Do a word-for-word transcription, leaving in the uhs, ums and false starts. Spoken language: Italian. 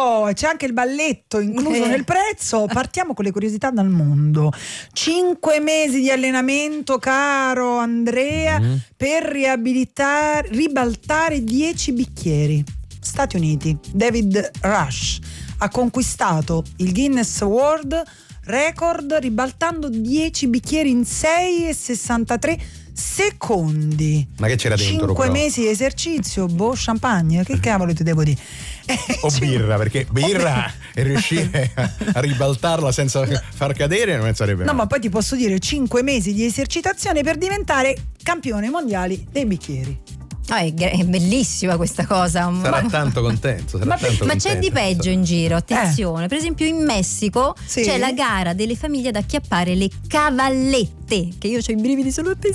Oh, c'è anche il balletto incluso Eh. nel prezzo. Partiamo con le curiosità dal mondo. Cinque mesi di allenamento, caro Andrea, Mm. per riabilitare, ribaltare dieci bicchieri. Stati Uniti, David Rush ha conquistato il Guinness World Record ribaltando dieci bicchieri in sei e sessantatré secondi. Ma che c'era dentro? Cinque però? mesi di esercizio, boh, champagne, che cavolo ti devo dire? O birra, perché birra e riuscire a, a ribaltarla senza far cadere non sarebbe No, male. ma poi ti posso dire cinque mesi di esercitazione per diventare campione mondiali dei bicchieri. Ah, è, è bellissima questa cosa. Sarà Ma- tanto contento, sarà Ma- tanto Ma c'è di contento. peggio in giro, attenzione. Per esempio in Messico Sì. c'è la gara delle famiglie ad acchiappare le cavallette, che io ho i brividi solo a